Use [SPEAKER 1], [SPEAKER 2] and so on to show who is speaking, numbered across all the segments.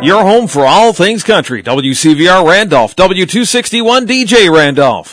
[SPEAKER 1] your home for all things country. WCVR Randolph, W261 DJ Randolph.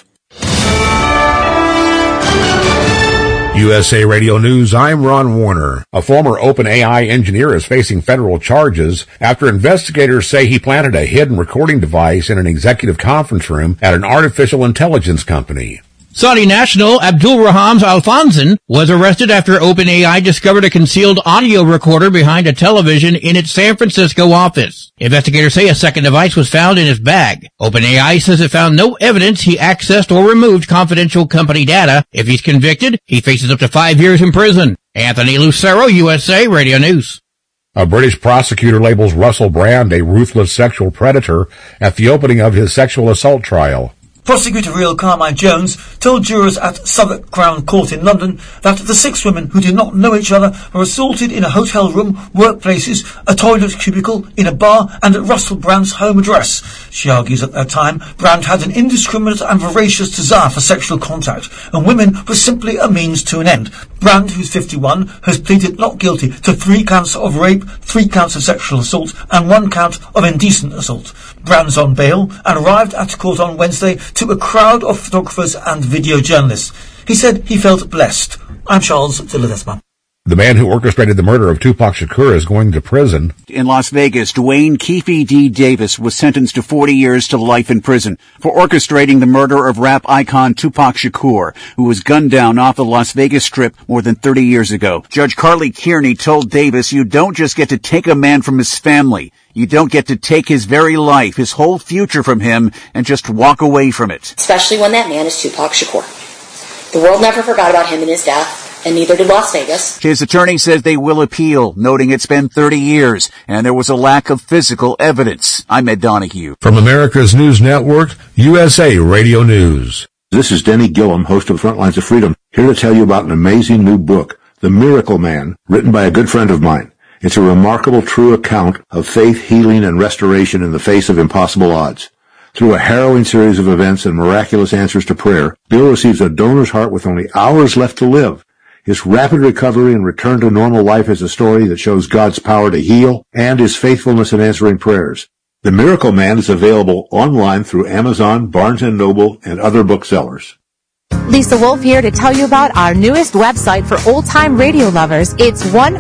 [SPEAKER 2] USA Radio News, I'm Ron Warner. A former OpenAI engineer is facing federal charges after investigators say he planted a hidden recording device in an executive conference room at an artificial intelligence company.
[SPEAKER 3] Saudi national Abdul Raham Al-Fanzan was arrested after OpenAI discovered a concealed audio recorder behind a television in its San Francisco office. Investigators say a second device was found in his bag. OpenAI says it found no evidence he accessed or removed confidential company data. If he's convicted, he faces up to 5 years in prison. Anthony Lucero, USA Radio News.
[SPEAKER 2] A British prosecutor labels Russell Brand a ruthless sexual predator at the opening of his sexual assault trial.
[SPEAKER 4] Prosecutor Real Carmine Jones told jurors at Southwark Crown Court in London that the 6 women who did not know each other were assaulted in a hotel room, workplaces, a toilet cubicle, in a bar and at Russell Brand's home address. She argues at that time Brand had an indiscriminate and voracious desire for sexual contact, and women were simply a means to an end. Brand, who's 51, has pleaded not guilty to 3 counts of rape, 3 counts of sexual assault and 1 count of indecent assault. Brand's on bail and arrived at court on Wednesday to a crowd of photographers and video journalists. He said he felt blessed. I'm Charles Tilledesma.
[SPEAKER 2] The man who orchestrated the murder of Tupac Shakur is going to prison.
[SPEAKER 5] In Las Vegas, Dwayne Keefe D. Davis was sentenced to 40 years to life in prison for orchestrating the murder of rap icon Tupac Shakur, who was gunned down off the Las Vegas Strip more than 30 years ago. Judge Carly Kearney told Davis, "You don't just get to take a man from his family. You don't get to take his very life, his whole future from him, and just walk away from it."
[SPEAKER 6] Especially when that man is Tupac Shakur. The world never forgot about him and his death, and neither did Las Vegas.
[SPEAKER 5] His attorney says they will appeal, noting it's been 30 years, and there was a lack of physical evidence. I'm Ed Donahue.
[SPEAKER 2] From America's News Network, USA Radio News.
[SPEAKER 7] This is Denny Gillum, host of Frontlines of Freedom, here to tell you about an amazing new book, The Miracle Man, written by a good friend of mine. It's a remarkable true account of faith, healing, and restoration in the face of impossible odds. Through a harrowing series of events and miraculous answers to prayer, Bill receives a donor's heart with only hours left to live. His rapid recovery and return to normal life is a story that shows God's power to heal and His faithfulness in answering prayers. The Miracle Man is available online through Amazon, Barnes & Noble, and other booksellers.
[SPEAKER 8] Lisa Wolf here to tell you about our newest website for old-time radio lovers. It's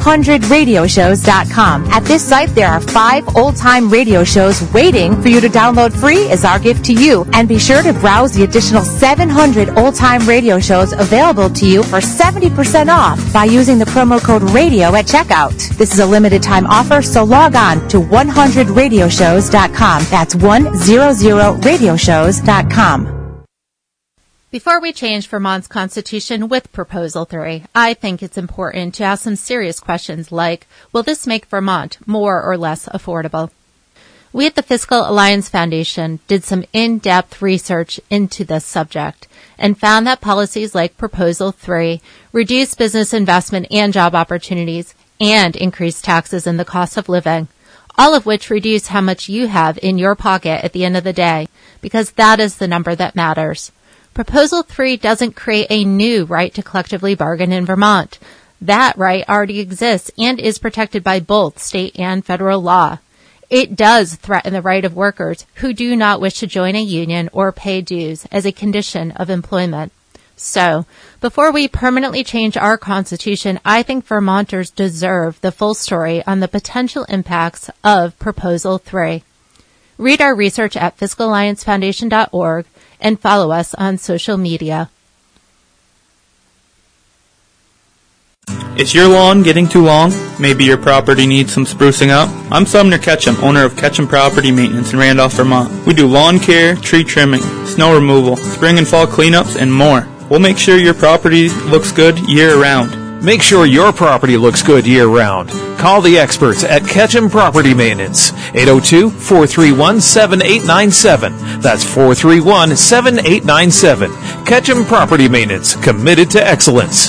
[SPEAKER 8] 100radioshows.com. At this site, there are 5 old-time radio shows waiting for you to download free as our gift to you. And be sure to browse the additional 700 old-time radio shows available to you for 70% off by using the promo code RADIO at checkout. This is a limited-time offer, so log on to 100radioshows.com. That's 100radioshows.com.
[SPEAKER 9] Before we change Vermont's constitution with Proposal 3, I think it's important to ask some serious questions like, will this make Vermont more or less affordable? We at the Fiscal Alliance Foundation did some in-depth research into this subject and found that policies like Proposal 3 reduce business investment and job opportunities and increase taxes and the cost of living, all of which reduce how much you have in your pocket at the end of the day, because that is the number that matters. Proposal 3 doesn't create a new right to collectively bargain in Vermont. That right already exists and is protected by both state and federal law. It does threaten the right of workers who do not wish to join a union or pay dues as a condition of employment. So, before we permanently change our Constitution, I think Vermonters deserve the full story on the potential impacts of Proposal 3. Read our research at fiscalalliancefoundation.org and follow us on social media.
[SPEAKER 10] Is your lawn getting too long? Maybe your property needs some sprucing up? I'm Sumner Ketchum, owner of Ketchum Property Maintenance in Randolph, Vermont. We do lawn care, tree trimming, snow removal, spring and fall cleanups, and more. We'll make sure your property looks good year-round.
[SPEAKER 1] Make sure your property looks good year-round. Call the experts at Ketchum Property Maintenance, 802-431-7897. That's 431-7897. Ketchum Property Maintenance, committed to excellence.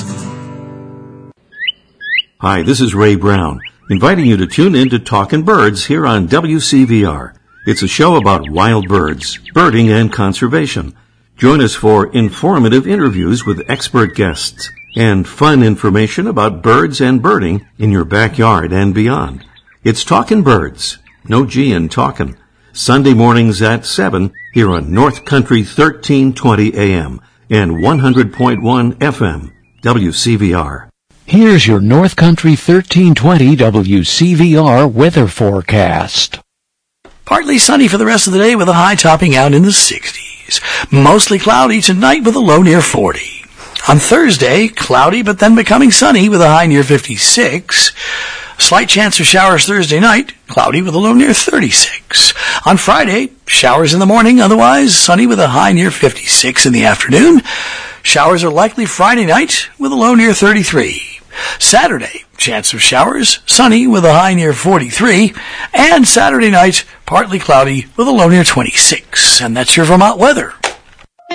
[SPEAKER 11] Hi, this is Ray Brown, inviting you to tune in to Talkin' Birds here on WCVR. It's a show about wild birds, birding, and conservation. Join us for informative interviews with expert guests and fun information about birds and birding in your backyard and beyond. It's Talkin' Birds. No G in talkin'. Sunday mornings at 7 here on North Country 1320 AM and 100.1 FM, WCVR.
[SPEAKER 12] Here's your North Country 1320 WCVR weather forecast.
[SPEAKER 13] Partly sunny for the rest of the day with a high topping out in the 60s. Mostly cloudy tonight with a low near 40. On Thursday, cloudy but then becoming sunny with a high near 56. Slight chance of showers Thursday night, cloudy with a low near 36. On Friday, showers in the morning, otherwise sunny with a high near 56 in the afternoon. Showers are likely Friday night with a low near 33. Saturday, chance of showers, sunny with a high near 43. And Saturday night, partly cloudy with a low near 26. And that's your Vermont weather.